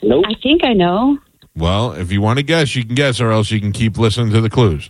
Nope. I think I know. Well, if you want to guess, you can guess, or else you can keep listening to the clues.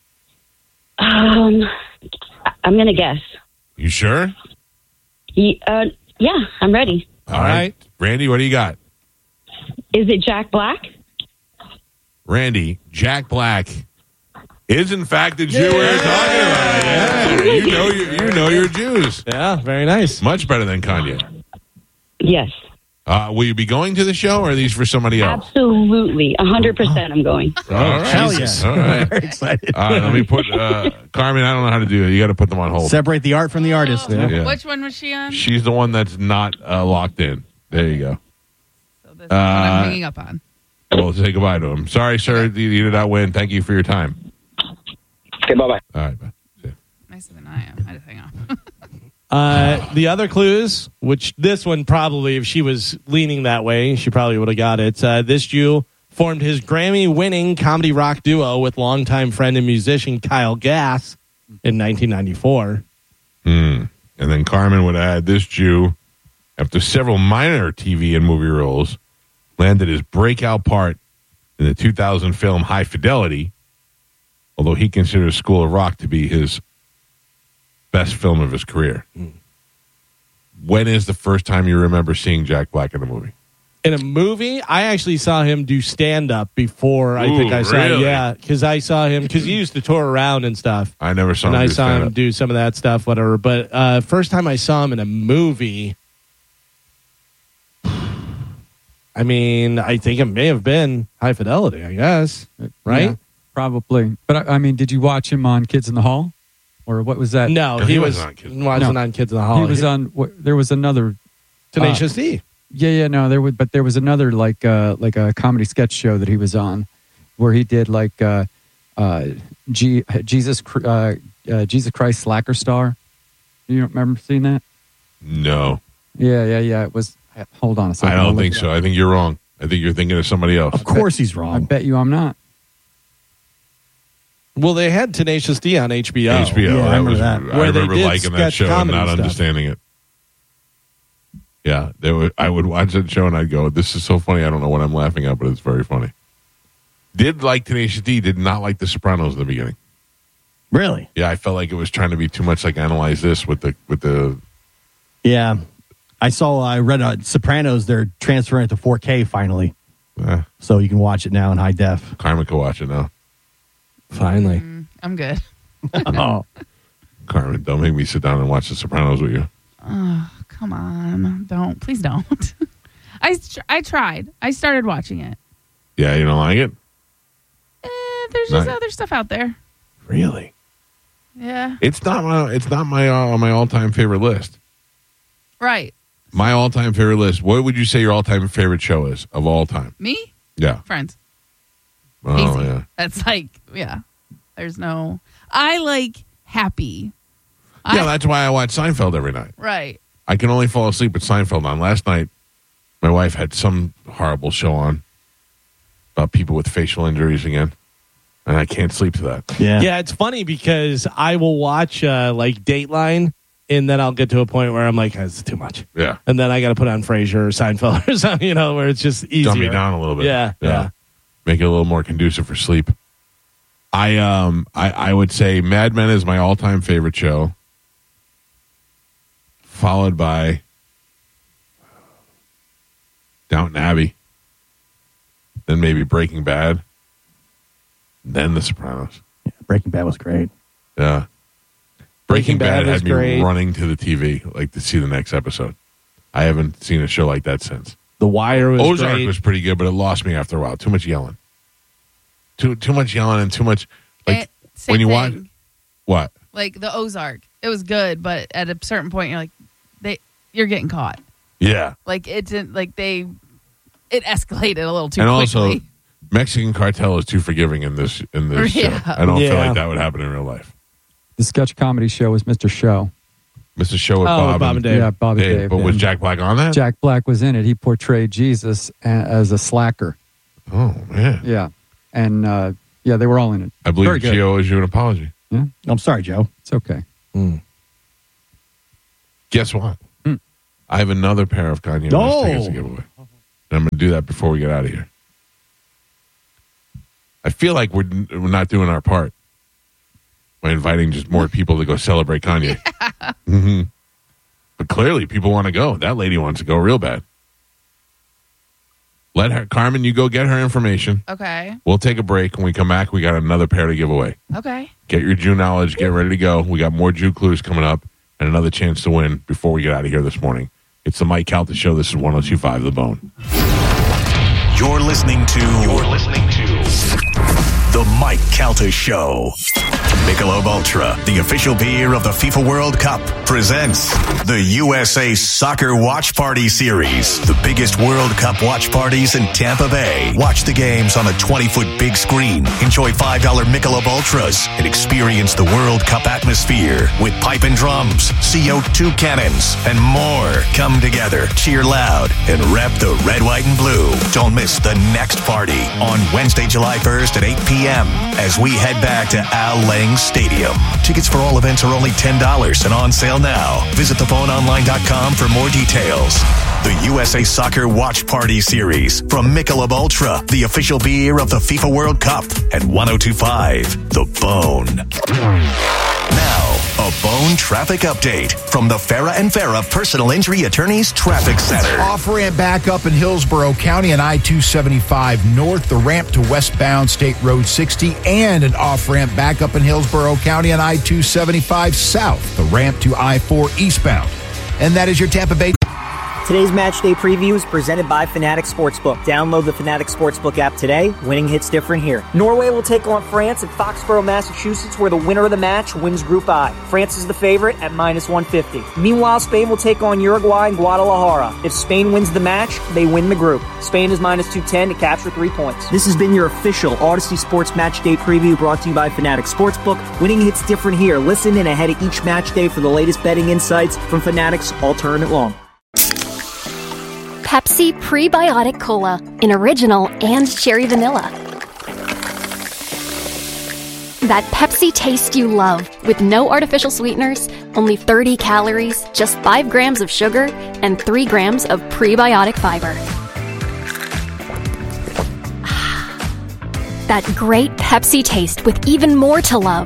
I'm going to guess. You sure? Yeah, I'm ready. All right. Randy, what do you got? Is it Jack Black? Randy, Jack Black is in fact the Jew we're talking about. Yeah, you know your Jews. Yeah, very nice. Much better than Kanye. Yes. Will you be going to the show, or are these for somebody else? Absolutely. 100% I'm going. All right. Hell yeah. All right. Very excited. All right, let me put Carmen. I don't know how to do it. You got to put them on hold. Separate the art from the artist. Yeah. Which one was she on? She's the one that's not locked in. There you go. So this is what I'm hanging up on. We'll say goodbye to him. Sorry, sir. You did not win. Thank you for your time. Okay, bye-bye. All right, bye. See ya. Nicer than I am. I just hang up. The other clues, which this one probably, if she was leaning that way, she probably would have got it. This Jew formed his Grammy-winning comedy rock duo with longtime friend and musician Kyle Gass in 1994. And then Carmen would add this Jew, after several minor TV and movie roles, landed his breakout part in the 2000 film High Fidelity, although he considers School of Rock to be his best film of his career. When is the first time you remember seeing Jack Black in a movie? In a movie, I actually saw him do stand-up before. I think I saw really? Yeah, because I saw him, because he used to tour around and stuff. I never saw him And I do saw him stand-up. do some of that stuff, whatever. But first time I saw him in a movie, I mean, I think it may have been High Fidelity, I guess. Right? Yeah, probably. But I mean, did you watch him on Kids in the Hall? Or what was that? No, No, he he was, wasn't on Kids. wasn't on Kids in the Hall. He was on, there was another. Tenacious D. No, there was another like a comedy sketch show that he was on, where he did like Jesus Christ Slacker Star. You don't remember seeing that? No, Yeah. It was. Hold on a second. I don't think so. I think you're wrong. I think you're thinking of somebody else. Of course he's I wrong. bet you I'm not. Well, they had Tenacious D on HBO. HBO. Yeah, I remember that. I Where they remember did liking that sketch show and comedy not stuff. understanding it. Yeah, I would watch that show and I'd go, "This is so funny. I don't know what I'm laughing at, but it's very funny." Did like Tenacious D. Did not like The Sopranos in the beginning. Really? Yeah, I felt like it was trying to be too much like Analyze This with the. Yeah. I read Sopranos. They're transferring it to 4K finally. So you can watch it now in high def. Carmen can watch it now. Finally. I'm good. Oh. Carmen, don't make me sit down and watch The Sopranos with you. Oh, come on. Please don't. I tried. I started watching it. Yeah, you don't like it? There's just Nice. other stuff out there. Really? Yeah. It's not my on my all time favorite list. Right. My all time favorite list. What would you say your all time favorite show is of all time? Me? Yeah. Friends. Oh Easy. yeah. That's like, yeah. There's no. I like happy. Yeah, that's why I watch Seinfeld every night. Right. I can only fall asleep with Seinfeld on. Last night, my wife had some horrible show on about people with facial injuries again, and I can't sleep to that. Yeah. Yeah, it's funny because I will watch like Dateline, and then I'll get to a point where I'm like, it's too much. Yeah. And then I got to put on Frasier or Seinfeld or something, where it's just easier. Dumb me down a little bit. Yeah. Make it a little more conducive for sleep. I would say Mad Men is my all time favorite show, followed by Downton Abbey, then maybe Breaking Bad, then The Sopranos. Breaking Bad was great. Yeah. Breaking Bad had was me great. running to the TV like to see the next episode. I haven't seen a show like that since. The Wire was Ozark great. was pretty good, but it lost me after a while. Too much yelling. Too much yelling and too much like Same when you watch thing. what? Like the Ozark. It was good, but at a certain point, you're like, you're getting caught. Yeah. Like it didn't. Like it escalated a little too And quickly. also Mexican Cartel is too forgiving in this Yeah. show. I don't feel Yeah. like that would happen in real life. The sketch comedy show was Mr. Show. Mr. Show with Oh, Bob, and Dave. Yeah, Bobby Dave. Dave. But was and Jack Black on that? Jack Black was in it. He portrayed Jesus as a slacker. Oh man. Yeah. And they were all in it. I believe Very good. she owes you an apology. I'm sorry, Joe. It's okay. Guess what? I have another pair of Kanye West Oh. tickets to give away. And I'm going to do that before we get out of here. I feel like we're not doing our part by inviting just more people to go celebrate Kanye. Mm-hmm. But clearly, people want to go. That lady wants to go real bad. Let her, Carmen, you go get her information. Okay. We'll take a break. When we come back, we got another pair to give away. Okay. Get your Jew knowledge. Get ready to go. We got more Jew clues coming up and another chance to win before we get out of here this morning. It's the Mike Calta Show. This is 102.5 The Bone. You're listening to The Mike Calta Show. Michelob Ultra, the official beer of the FIFA World Cup, presents the USA Soccer Watch Party Series. The biggest World Cup watch parties in Tampa Bay. Watch the games on a 20-foot big screen. Enjoy $5 Michelob Ultras and experience the World Cup atmosphere with pipe and drums, CO2 cannons, and more. Come together, cheer loud, and rep the red, white, and blue. Don't miss the next party on Wednesday, July 1st at 8 p.m. as we head back to Al Lang Stadium. Tickets for all events are only $10 and on sale now. Visit theboneonline.com for more details. The USA Soccer Watch Party Series from Michelob Ultra, the official beer of the FIFA World Cup at 102.5 The Bone. Now, a Bone traffic update from the Farah and Farah Personal Injury Attorneys Traffic Center. Off-ramp back up in Hillsborough County on I-275 North, the ramp to westbound State Road 60, and an off-ramp back up in Hillsborough County on I-275 South, the ramp to I-4 eastbound. And that is your Tampa Bay. Today's match day preview is presented by Fanatics Sportsbook. Download the Fanatics Sportsbook app today. Winning hits different here. Norway will take on France at Foxborough, Massachusetts, where the winner of the match wins Group I. France is the favorite at -150. Meanwhile, Spain will take on Uruguay in Guadalajara. If Spain wins the match, they win the group. Spain is -210 to capture 3 points. This has been your official Odyssey Sports Match Day preview brought to you by Fanatics Sportsbook. Winning hits different here. Listen in ahead of each match day for the latest betting insights from Fanatics all tournament long. Pepsi Prebiotic Cola in original and cherry vanilla. That Pepsi taste you love with no artificial sweeteners, only 30 calories, just 5 grams of sugar, and 3 grams of prebiotic fiber. That great Pepsi taste with even more to love.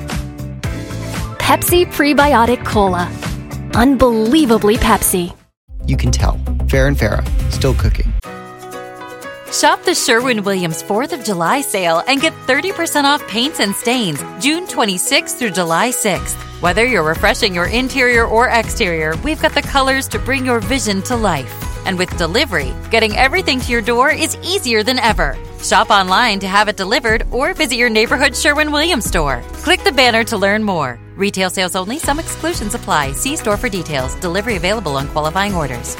Pepsi Prebiotic Cola. Unbelievably Pepsi. You can tell. Farah and Farah, still cooking. Shop the Sherwin-Williams 4th of July sale and get 30% off paints and stains June 26th through July 6th. Whether you're refreshing your interior or exterior, we've got the colors to bring your vision to life. And with delivery, getting everything to your door is easier than ever. Shop online to have it delivered or visit your neighborhood Sherwin-Williams store. Click the banner to learn more. Retail sales only. Some exclusions apply. See store for details. Delivery available on qualifying orders.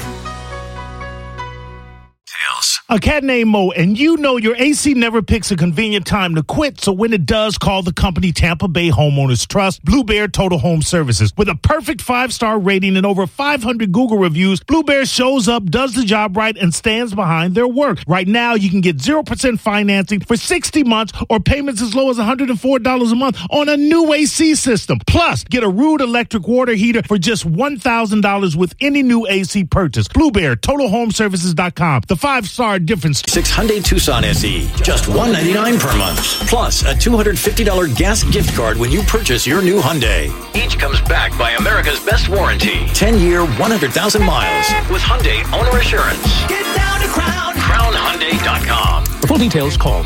A cat named Mo, and you know your AC never picks a convenient time to quit, so when it does, call the company Tampa Bay Homeowners Trust, Blue Bear Total Home Services. With a perfect 5-star rating and over 500 Google reviews, Blue Bear shows up, does the job right, and stands behind their work. Right now, you can get 0% financing for 60 months or payments as low as $104 a month on a new AC system. Plus, get a Rude electric water heater for just $1,000 with any new AC purchase. Blue Bear, TotalHomeservices.com. The 5-star difference. 6 Hyundai Tucson SE, just $199 per month. Plus a $250 gas gift card when you purchase your new Hyundai. Each comes backed by America's best warranty. 10-year, 100,000 miles with Hyundai Owner Assurance. Get down to CrownHyundai.com. For full details, call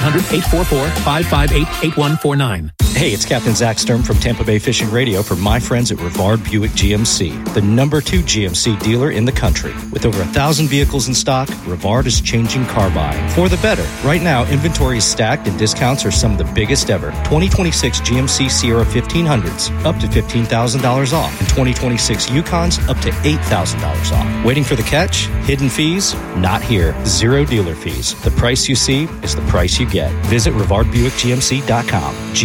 1-800-844-558-8149. Hey, it's Captain Zach Sturm from Tampa Bay Fishing Radio for my friends at Rivard Buick GMC, the #2 GMC dealer in the country. With over 1,000 vehicles in stock, Rivard is changing car buying for the better. Right now, inventory is stacked and discounts are some of the biggest ever. 2026 GMC Sierra 1500s, up to $15,000 off. And 2026 Yukons, up to $8,000 off. Waiting for the catch? Hidden fees? Not here. 0 dealer fees. The price you see is the price you get. Visit RivardBuickGMC.com. GMC,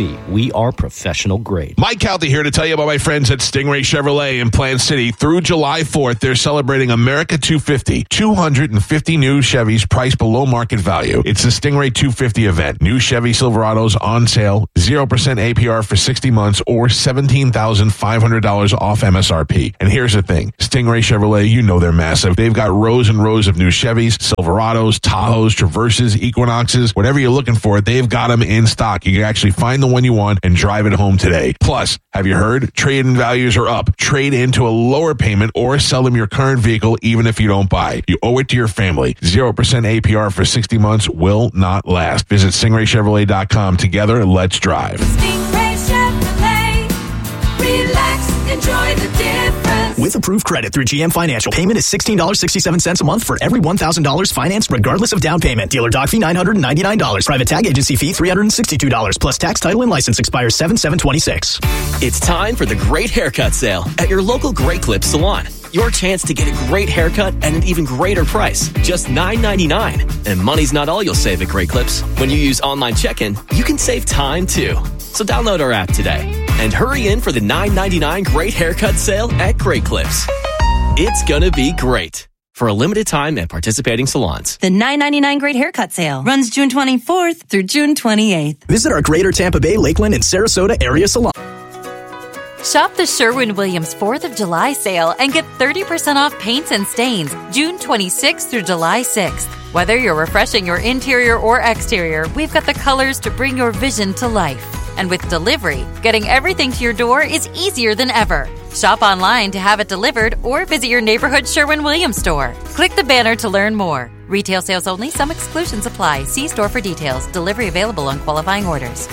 GMC. We are professional grade. Mike Calty here to tell you about my friends at Stingray Chevrolet in Plant City. Through July 4th, they're celebrating America 250. 250 new Chevys priced below market value. It's the Stingray 250 event. New Chevy Silverados on sale, 0% APR for 60 months or $17,500 off MSRP. And here's the thing. Stingray Chevrolet, you know they're massive. They've got rows and rows of new Chevys, Silverados, Tahoes, Traverses, Equinoxes, whatever you're looking for, they've got them in stock. You can actually find the one you want and drive it home today. Plus, have you heard? Trade-in values are up. Trade into a lower payment or sell them your current vehicle even if you don't buy. You owe it to your family. 0% APR for 60 months will not last. Visit StingrayChevrolet.com. Together, let's drive. Stingray Chevrolet. Relax, enjoy the difference. With approved credit through GM Financial, payment is $16.67 a month for every $1,000 financed regardless of down payment. Dealer doc fee $999. Private tag agency fee $362. Plus tax, title, and license expires 7/7/26. It's time for the Great Haircut Sale at your local Great Clips salon. Your chance to get a great haircut at an even greater price, just $9.99. And money's not all you'll save at Great Clips. When you use online check-in, you can save time too. So download our app today and hurry in for the $9.99 Great Haircut Sale at Great Clips. It's gonna be great. For a limited time at participating salons. The $9.99 Great Haircut Sale runs June 24th through June 28th. Visit our Greater Tampa Bay, Lakeland, and Sarasota area salon. Shop the Sherwin-Williams 4th of July sale and get 30% off paints and stains June 26th through July 6th. Whether you're refreshing your interior or exterior, we've got the colors to bring your vision to life. And with delivery, getting everything to your door is easier than ever. Shop online to have it delivered or visit your neighborhood Sherwin-Williams store. Click the banner to learn more. Retail sales only. Some exclusions apply. See store for details. Delivery available on qualifying orders.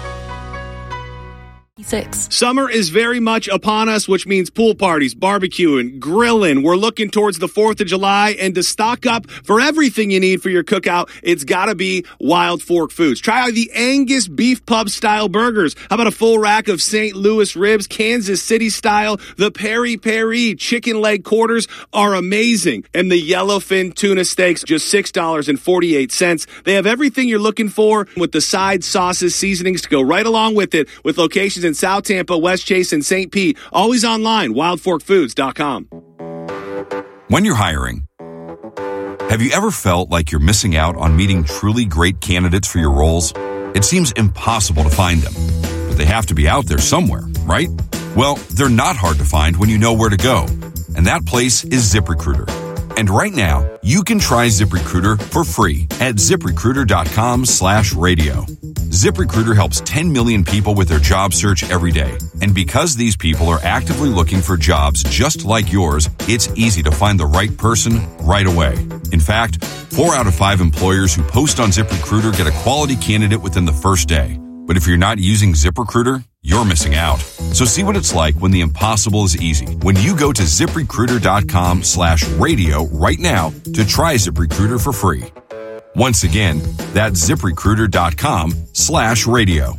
Summer is very much upon us, which means pool parties, barbecuing, grilling. We're looking towards the 4th of July, and to stock up for everything you need for your cookout, it's got to be Wild Fork Foods. Try out the Angus Beef Pub style burgers. How about a full rack of St. Louis ribs, Kansas City style? The Peri Peri chicken leg quarters are amazing. And the yellowfin tuna steaks, just $6.48. They have everything you're looking for with the side sauces, seasonings to go right along with it, with locations in South Tampa, West Chase, and St. Pete. Always online, wildforkfoods.com. When you're hiring, have you ever felt like you're missing out on meeting truly great candidates for your roles? It seems impossible to find them, but they have to be out there somewhere, right? Well, they're not hard to find when you know where to go, and that place is ZipRecruiter. And right now, you can try ZipRecruiter for free at ZipRecruiter.com/radio. ZipRecruiter helps 10 million people with their job search every day. And because these people are actively looking for jobs just like yours, it's easy to find the right person right away. In fact, 4 out of 5 employers who post on ZipRecruiter get a quality candidate within the first day. But if you're not using ZipRecruiter, you're missing out. So see what it's like when the impossible is easy. When you go to ZipRecruiter.com/radio right now to try ZipRecruiter for free. Once again, that's ZipRecruiter.com/radio.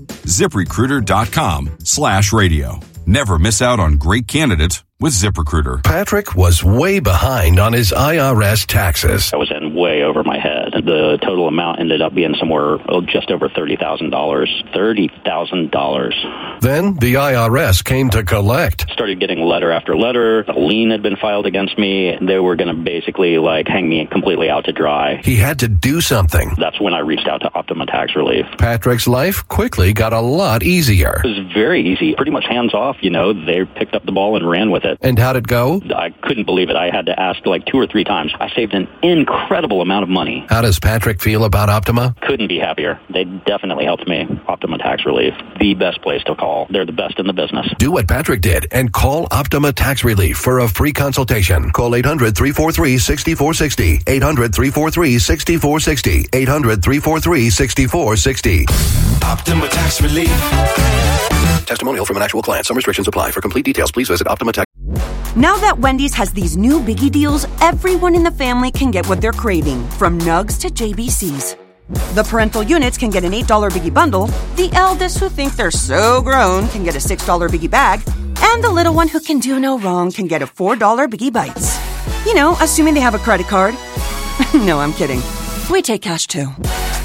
ZipRecruiter.com/radio. Never miss out on great candidates with ZipRecruiter. Patrick was way behind on his IRS taxes. I was in way over my head. The total amount ended up being somewhere just over $30,000. $30,000. Then the IRS came to collect. Started getting letter after letter. A lien had been filed against me. They were going to basically hang me completely out to dry. He had to do something. That's when I reached out to Optima Tax Relief. Patrick's life quickly got a lot easier. It was very easy. Pretty much hands off, They picked up the ball and ran with it. And how'd it go? I couldn't believe it. I had to ask 2 or 3 times. I saved an incredible amount of money. How does Patrick feel about Optima? Couldn't be happier. They definitely helped me. Optima Tax Relief, the best place to call. They're the best in the business. Do what Patrick did and call Optima Tax Relief for a free consultation. Call 800-343-6460. 800-343-6460. 800-343-6460. Optima Tax Relief. Testimonial from an actual client. Some restrictions apply. For complete details, please visit Optima Tax. Now that Wendy's has these new Biggie deals, everyone in the family can get what they're craving, from nugs to JBCs. The parental units can get an $8 Biggie bundle, the eldest who think they're so grown can get a $6 Biggie bag, and the little one who can do no wrong can get a $4 Biggie Bites. Assuming they have a credit card. No, I'm kidding. We take cash too.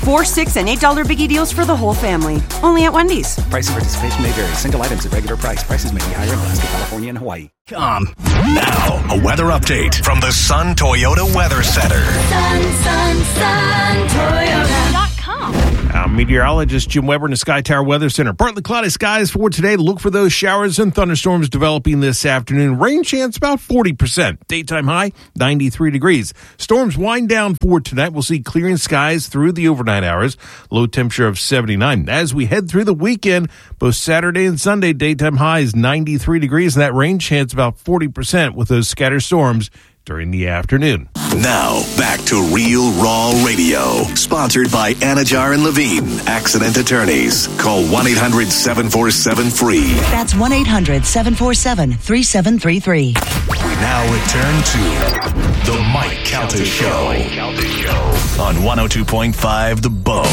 4, 6, and $8 biggie deals for the whole family. Only at Wendy's. Price and participation may vary. Single items at regular price. Prices may be higher in Alaska, California, and Hawaii. Now, a weather update from the Sun Toyota Weather Center. Sun, Toyota.com. Meteorologist Jim Weber in the Sky Tower Weather Center. Partly cloudy skies for today. Look for those showers and thunderstorms developing this afternoon. Rain chance about 40%. Daytime high, 93 degrees. Storms wind down for tonight. We'll see clearing skies through the overnight hours. Low temperature of 79. As we head through the weekend, both Saturday and Sunday, daytime high is 93 degrees, and that rain chance about 40% with those scattered storms during the afternoon. Now, back to Real Raw Radio. Sponsored by Anajar and Levine, accident attorneys. Call 1-800-747-FREE. That's 1-800-747-3733. We now return to The Mike Calta Show on 102.5 The Bone.